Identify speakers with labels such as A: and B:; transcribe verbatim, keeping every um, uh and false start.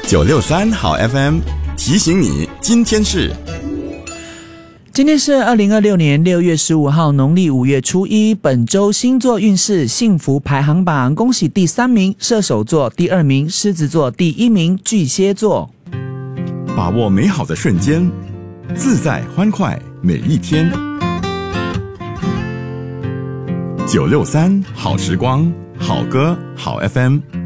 A: 九六三好 F M 提醒你，今天是
B: 今天是二零二六年六月十五号，农历五月初一。本周星座运势幸福排行榜，恭喜第三名射手座，第二名狮子座，第一名巨蟹座。
A: 把握美好的瞬间，自在欢快每一天。九六三好时光，好歌好 F M。